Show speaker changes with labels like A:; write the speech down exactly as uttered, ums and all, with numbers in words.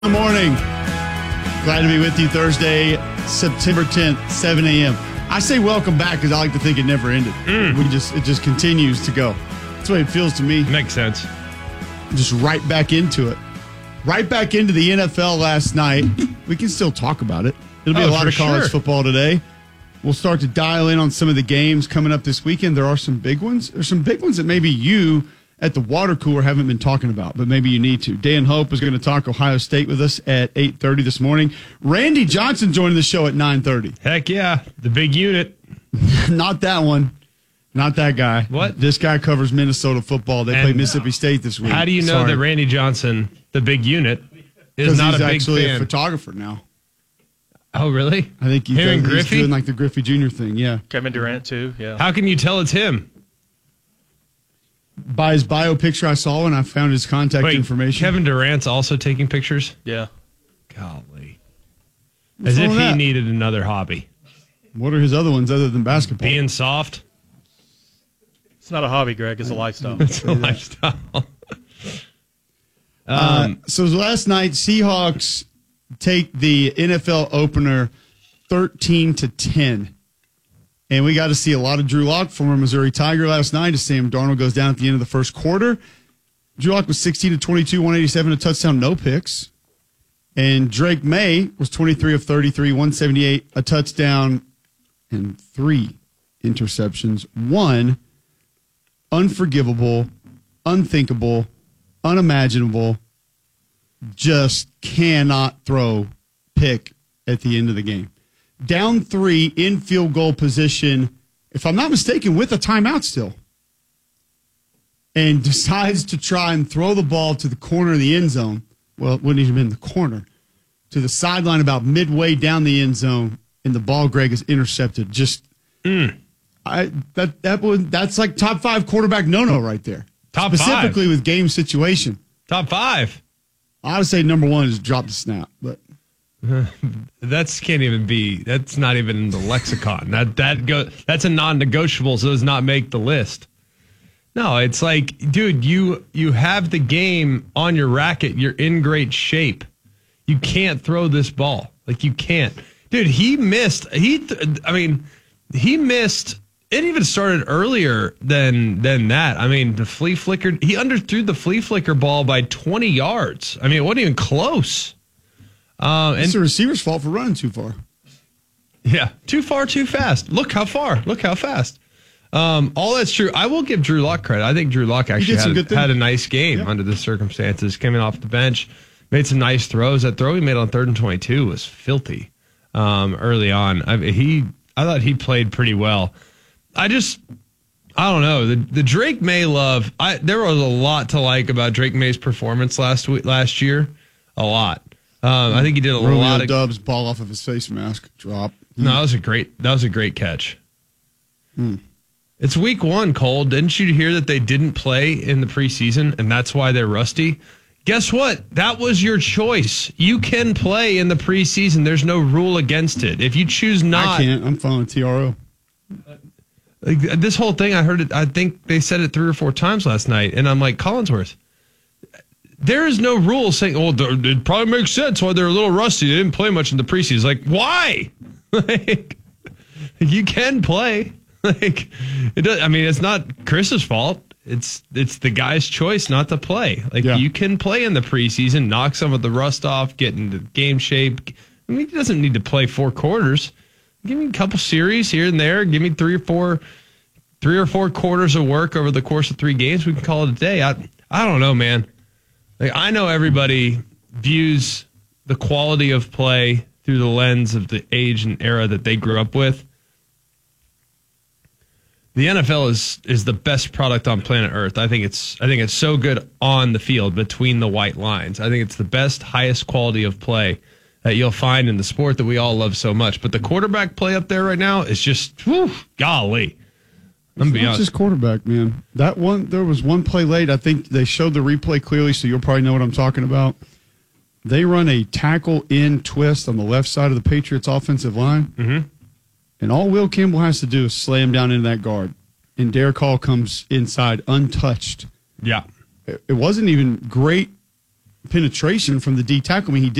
A: Good morning. Glad to be with you Thursday, September tenth, seven a.m. I say welcome back because I like to think it never ended. Mm. We just It just continues to go. That's the way it feels to me.
B: Makes sense.
A: Just right back into it. Right back into the N F L last night. We can still talk about it. It'll be
B: oh,
A: a lot of college
B: sure.
A: football today. We'll start to dial in on some of the games coming up this weekend. There are some big ones. There's some big ones that maybe you at the water cooler haven't been talking about, but maybe you need to. Dan Hope is going to talk Ohio State with us at eight thirty this morning. Randy Johnson joining the show at nine thirty.
B: Heck yeah, the big unit.
A: Not that one. Not that guy.
B: What?
A: This guy covers Minnesota football. They
B: And
A: play Mississippi State this week.
B: How do you know
A: Sorry.
B: that Randy Johnson, the big unit, is not
A: he's
B: a big
A: actually
B: fan?
A: a photographer now.
B: Oh, really?
A: I think he
B: Him
A: does,
B: and
A: he's
B: Griffey?
A: doing like the Griffey Junior thing, yeah.
C: Kevin Durant, too, yeah.
B: How can you tell it's him?
A: By his bio picture I saw and I found his contact
B: Wait,
A: information.
B: Kevin Durant's also taking pictures?
C: Yeah.
B: Golly.
A: What's
B: As
A: wrong
B: if
A: with
B: he
A: that?
B: needed another hobby.
A: What are his other ones other than basketball?
B: Being soft?
C: It's not a hobby, Greg. It's a lifestyle.
B: It's a lifestyle.
A: Uh,
B: um,
A: so last night, Seahawks take the N F L opener thirteen to ten. And we got to see a lot of Drew Lock, former Missouri Tiger, last night as Sam Darnold goes down at the end of the first quarter. Drew Lock was sixteen to twenty-two, one eighty-seven, a touchdown, no picks. And Drake May was twenty-three of thirty-three, one seventy-eight, a touchdown, and three interceptions. One unforgivable, unthinkable, unimaginable, just cannot throw pick at the end of the game. Down three in field goal position, if I'm not mistaken, with a timeout still. And decides to try and throw the ball to the corner of the end zone. Well, it wouldn't even been the corner. To the sideline about midway down the end zone, and the ball, Greg, is intercepted. Just
B: mm.
A: I that that would that's like top five quarterback no-no right there.
B: Top
A: Specifically
B: five.
A: with game situation.
B: Top five.
A: I would say number one is drop the snap, but
B: That's can't even be. That's not even in the lexicon. That that go. That's a non-negotiable. So does not make the list. No, it's like, dude, you you have the game on your racket. You're in great shape. You can't throw this ball. Like you can't, dude. He missed. He. Th- I mean, he missed. It even started earlier than than that. I mean, the flea flicker. He underthrew the flea flicker ball by twenty yards. I mean, it wasn't even close. Uh, and
A: it's the receiver's fault for running too far.
B: Yeah, too far, too fast. Look how far. Look how fast. Um, all that's true. I will give Drew Lock credit. I think Drew Lock actually had, had a nice game yep. under the circumstances. Coming off the bench, made some nice throws. That throw he made on third and twenty-two was filthy um, early on. I, he, I thought he played pretty well. I just, I don't know. The the Drake May love. I there was a lot to like about Drake May's performance last week, last year. A lot. Um, I think he did a
A: Romeo
B: lot of
A: Dubs ball off of his face mask drop.
B: No, that was a great. That was a great catch.
A: Hmm.
B: It's week one, Cole. Didn't you hear that they didn't play in the preseason, and that's why they're rusty? Guess what? That was your choice. You can play in the preseason. There's no rule against it. If you choose not,
A: I can't. I'm following T R O.
B: Like, this whole thing, I heard it. I think they said it three or four times last night, and I'm like, Collinsworth. There is no rule saying, "Oh, it probably makes sense why they're a little rusty. They didn't play much in the preseason." It's like, why? Like, you can play. Like, it does. I mean, it's not Chris's fault. It's it's the guy's choice not to play. Like, yeah. You can play in the preseason, knock some of the rust off, get into game shape. I mean, he doesn't need to play four quarters. Give me a couple series here and there. Give me three or four, three or four quarters of work over the course of three games. We can call it a day. I I don't know, man. Like, I know everybody views the quality of play through the lens of the age and era that they grew up with. The N F L is is the best product on planet Earth. I think it's I think it's so good on the field between the white lines. I think it's the best, highest quality of play that you'll find in the sport that we all love so much. But the quarterback play up there right now is just, whew, golly.
A: I'm it's not just quarterback, man. That one, there was one play late. I think they showed the replay clearly, so you'll probably know what I'm talking about. They run a tackle in twist on the left side of the Patriots offensive line.
B: Mm-hmm.
A: And all Will Campbell has to do is slam down into that guard. And Derek Hall comes inside untouched.
B: Yeah.
A: It wasn't even great penetration from the D tackle. I mean, he